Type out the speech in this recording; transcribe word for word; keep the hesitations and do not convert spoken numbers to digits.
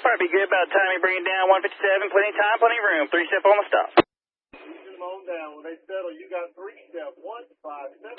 probably be good by the time you bring it down one fifty-seven. Plenty of time, plenty of room. Three step on the stop. Ease them on down. When they settle, you got three step. One, five, seven.